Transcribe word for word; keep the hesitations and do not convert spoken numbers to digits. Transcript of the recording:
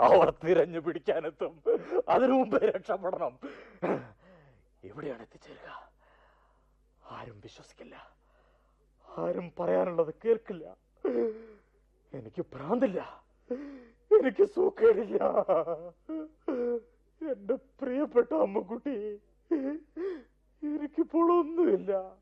അവർ തിരഞ്ഞു പിടിക്കാനെത്തും. അതിനു മുമ്പേ രക്ഷപ്പെടണം. എവിടെയാണ് എത്തിച്ചേരുക? ആരും വിശ്വസിക്കില്ല, ആരും പറയാനുള്ളത് കേൾക്കില്ല. എനിക്ക് ഭ്രാന്തില്ല, എനിക്ക് സൂക്കേടില്ല. എന്റെ പ്രിയപ്പെട്ട അമ്മുക്കുട്ടി, എനിക്കിപ്പോൾ ഒന്നുമില്ല.